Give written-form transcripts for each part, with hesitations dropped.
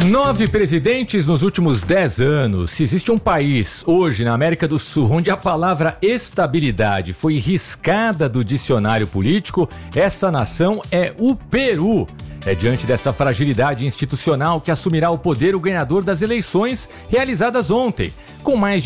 9 presidentes nos últimos 10 anos. Se existe um país hoje na América do Sul onde a palavra estabilidade foi riscada do dicionário político, essa nação é o Peru. É diante dessa fragilidade institucional que assumirá o poder o ganhador das eleições realizadas ontem. Com mais de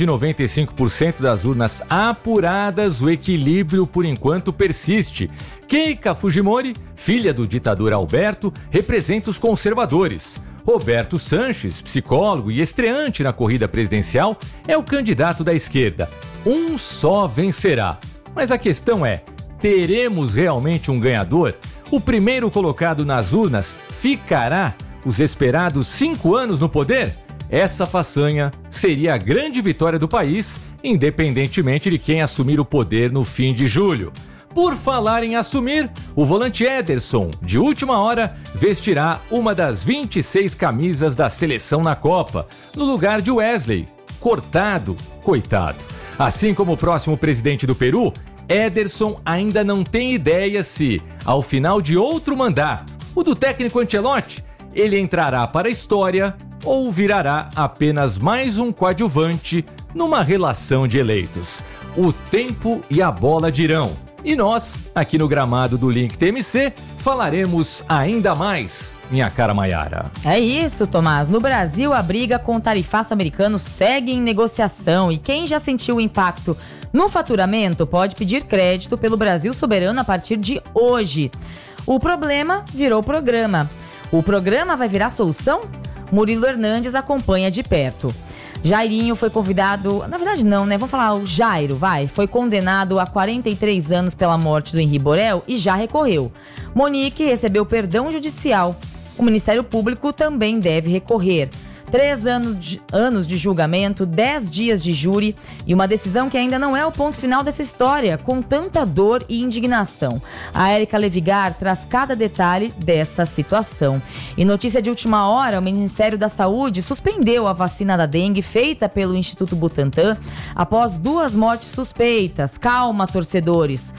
95% das urnas apuradas, o equilíbrio por enquanto persiste. Keiko Fujimori, filha do ditador Alberto, representa os conservadores. Roberto Sanches, psicólogo e estreante na corrida presidencial, é o candidato da esquerda. Um só vencerá. Mas a questão é, teremos realmente um ganhador? O primeiro colocado nas urnas ficará os esperados 5 anos no poder? Essa façanha seria a grande vitória do país, independentemente de quem assumir o poder no fim de julho. Por falar em assumir, o volante Ederson, de última hora, vestirá uma das 26 camisas da seleção na Copa, no lugar de Wesley, cortado, coitado. Assim como o próximo presidente do Peru, Ederson ainda não tem ideia se, ao final de outro mandato, o do técnico Ancelotti, ele entrará para a história ou virará apenas mais um coadjuvante numa relação de eleitos. O tempo e a bola dirão. E nós, aqui no gramado do Link TMC, falaremos ainda mais, minha cara Maiara. É isso, Tomás. No Brasil, a briga com o tarifaço americano segue em negociação e quem já sentiu o impacto no faturamento pode pedir crédito pelo Brasil Soberano a partir de hoje. O problema virou programa. O programa vai virar solução? Murilo Hernandes acompanha de perto. Jairinho foi convidado, na verdade não, né? Vamos falar o Jairo, foi condenado a 43 anos pela morte do Henri Borel e já recorreu. Monique recebeu perdão judicial. O Ministério Público também deve recorrer. 3 anos de julgamento, 10 dias de júri e uma decisão que ainda não é o ponto final dessa história, com tanta dor e indignação. A Érica Levigar traz cada detalhe dessa situação. E notícia de última hora, o Ministério da Saúde suspendeu a vacina da dengue feita pelo Instituto Butantan após 2 mortes suspeitas. Calma, torcedores.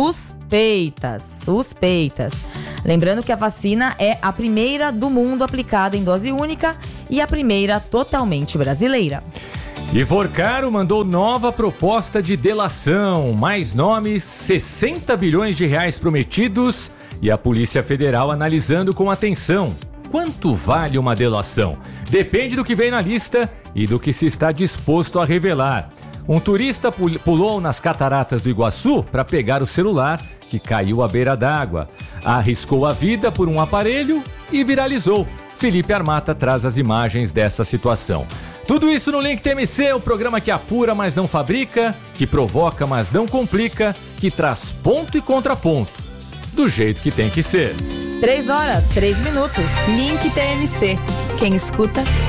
Suspeitas. Lembrando que a vacina é a primeira do mundo aplicada em dose única e a primeira totalmente brasileira. Ivor Caro mandou nova proposta de delação. Mais nomes, 60 bilhões de reais prometidos e a Polícia Federal analisando com atenção. Quanto vale uma delação? Depende do que vem na lista e do que se está disposto a revelar. Um turista pulou nas cataratas do Iguaçu para pegar o celular que caiu à beira d'água. Arriscou a vida por um aparelho e viralizou. Felipe Armata traz as imagens dessa situação. Tudo isso no Link TMC, o programa que apura, mas não fabrica, que provoca, mas não complica, que traz ponto e contraponto, do jeito que tem que ser. 3 horas, 3 minutos. Link TMC. Quem escuta,